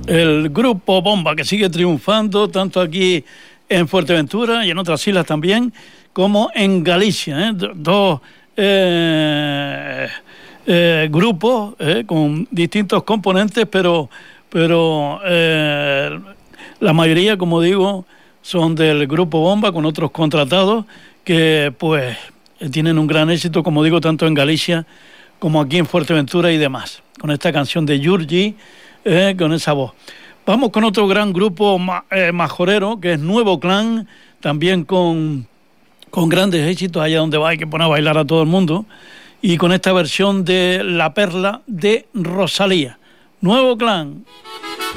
El Grupo Bomba, que sigue triunfando tanto aquí en Fuerteventura y en otras islas también, como en Galicia, dos grupos con distintos componentes, pero la mayoría, como digo, son del Grupo Bomba, con otros contratados que pues tienen un gran éxito, como digo, tanto en Galicia como aquí en Fuerteventura y demás, con esta canción de Yurgi, con esa voz. Vamos con otro gran grupo majorero, que es Nuevo Clan, también con grandes éxitos. Allá donde va hay que poner a bailar a todo el mundo, y con esta versión de La Perla de Rosalía. Nuevo Clan.